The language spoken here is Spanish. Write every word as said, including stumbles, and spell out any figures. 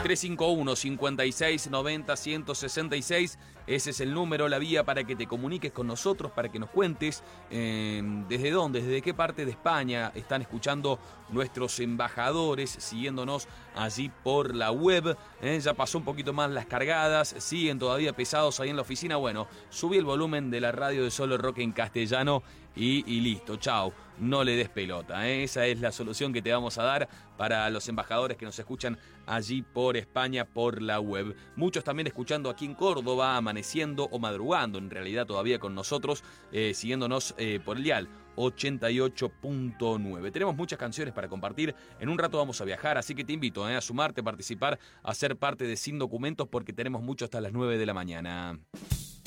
tres cinco uno, cinco seis, nueve cero, uno seis seis. Ese es el número, la vía para que te comuniques con nosotros, para que nos cuentes eh, desde dónde, desde qué parte de España están escuchando nuestros embajadores, siguiéndonos allí por la web. Eh, ya pasó un poquito más las cargadas, siguen todavía pesados ahí en la oficina. Bueno, subí el volumen de la radio de Solo Rock en castellano y, y listo, chao. No le des pelota, ¿eh? Esa es la solución que te vamos a dar para los embajadores que nos escuchan allí por España, por la web. Muchos también escuchando aquí en Córdoba, amaneciendo o madrugando, en realidad todavía con nosotros, eh, siguiéndonos eh, por el dial ochenta y ocho punto nueve. Tenemos muchas canciones para compartir. En un rato vamos a viajar, así que te invito eh, a sumarte, a participar, a ser parte de Sin Documentos, porque tenemos mucho hasta las nueve de la mañana.